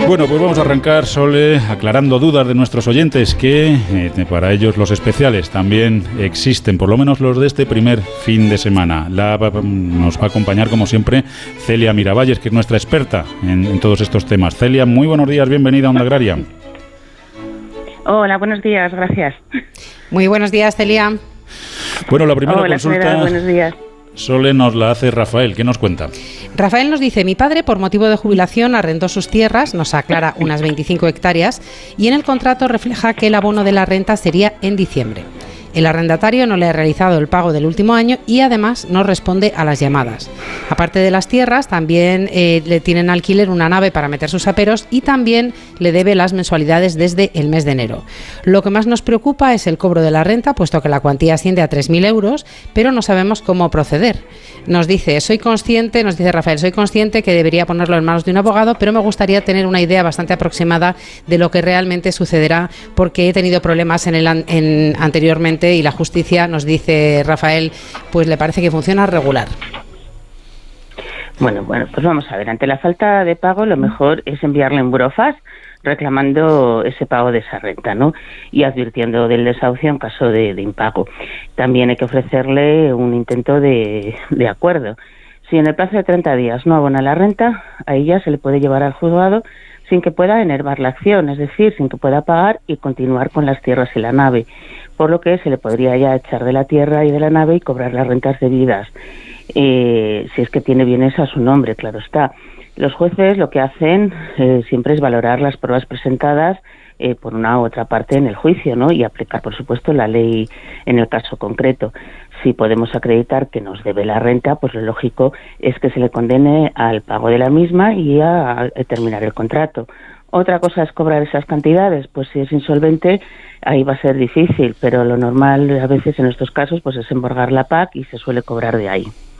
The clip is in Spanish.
Bueno, pues vamos a arrancar, Sole, aclarando dudas de nuestros oyentes, que para ellos los especiales también existen, por lo menos los de este primer fin de semana. Nos va a acompañar, como siempre, Celia Miravalles, que es nuestra experta en todos estos temas. Celia, muy buenos días, bienvenida a Onda Agraria. Hola, buenos días, gracias. Muy buenos días, Celia. Bueno, la primera consulta, buenos días. Sole, nos la hace Rafael. ¿Qué nos cuenta? Rafael nos dice: mi padre, por motivo de jubilación, arrendó sus tierras, nos aclara unas 25 hectáreas, y en el contrato refleja que el abono de la renta sería en diciembre. El arrendatario no le ha realizado el pago del último año y además no responde a las llamadas. Aparte de las tierras, también le tienen alquiler una nave para meter sus aperos y también le debe las mensualidades desde el mes de enero. Lo que más nos preocupa es el cobro de la renta, puesto que la cuantía asciende a 3.000 euros, pero no sabemos cómo proceder. Nos dice Rafael, soy consciente que debería ponerlo en manos de un abogado, pero me gustaría tener una idea bastante aproximada de lo que realmente sucederá, porque he tenido problemas anteriormente y la justicia, nos dice Rafael, pues le parece que funciona regular. Bueno, pues vamos a ver. Ante la falta de pago, lo mejor es enviarle un burofax reclamando ese pago de esa renta, ¿no? Y advirtiendo del desahucio en caso de impago. También hay que ofrecerle un intento de acuerdo. Si en el plazo de 30 días no abona la renta, a ella se le puede llevar al juzgado sin que pueda enervar la acción, es decir, sin que pueda pagar y continuar con las tierras y la nave, por lo que se le podría ya echar de la tierra y de la nave y cobrar las rentas debidas, si es que tiene bienes a su nombre, claro está. Los jueces lo que hacen siempre es valorar las pruebas presentadas por una u otra parte en el juicio, ¿no? Y aplicar, por supuesto, la ley en el caso concreto. Si podemos acreditar que nos debe la renta, pues lo lógico es que se le condene al pago de la misma y a terminar el contrato. Otra cosa es cobrar esas cantidades, pues si es insolvente ahí va a ser difícil, pero lo normal a veces en estos casos pues es embargar la PAC y se suele cobrar de ahí.